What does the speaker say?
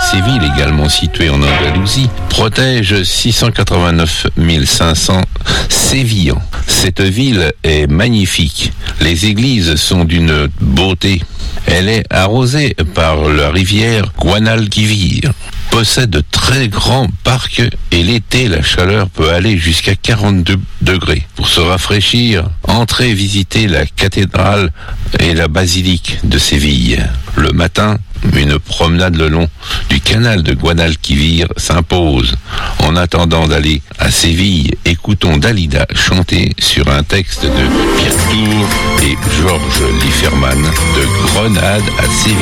Séville, également située en Andalousie, protège 689 500 Sévillans. Cette ville est magnifique. Les églises sont d'une beauté. Elle est arrosée par la rivière Guadalquivir, possède de très grands parcs et l'été, la chaleur peut aller jusqu'à 42 degrés. Pour se rafraîchir, entrez visiter la cathédrale et la basilique de Séville. Le matin, une promenade le long du canal de Guadalquivir s'impose. En attendant d'aller à Séville, écoutons Dalida chanter sur un texte de Pierre Tour et Georges Liferman de Grenade à Séville.